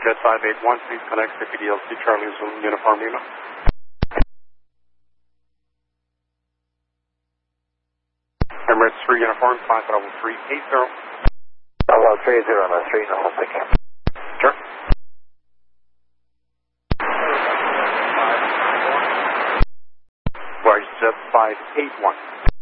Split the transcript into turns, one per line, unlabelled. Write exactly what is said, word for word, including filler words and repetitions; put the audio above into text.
Jet five eight one, please connect to P D L C Charlie Zulu Uniform Lima. Emirates three Uniform, five level three eight zero.
Level three zero, no three, no, thank you.
Sure. Where's Jet five eight one?